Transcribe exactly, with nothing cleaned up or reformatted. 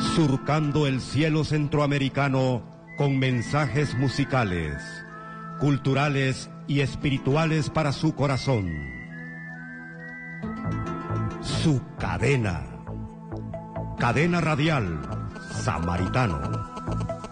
surcando el cielo centroamericano con mensajes musicales, culturales y espirituales para su corazón. Su cadena, cadena radial Samaritano.